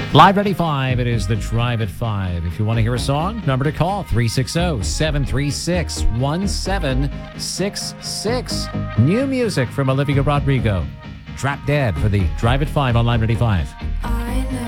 Live Ready 5, it is the Drive at 5. If you want to hear a song, number to call, 360-736-1766. New music from Olivia Rodrigo. Drop Dead for the Drive at 5 on Live Ready 5.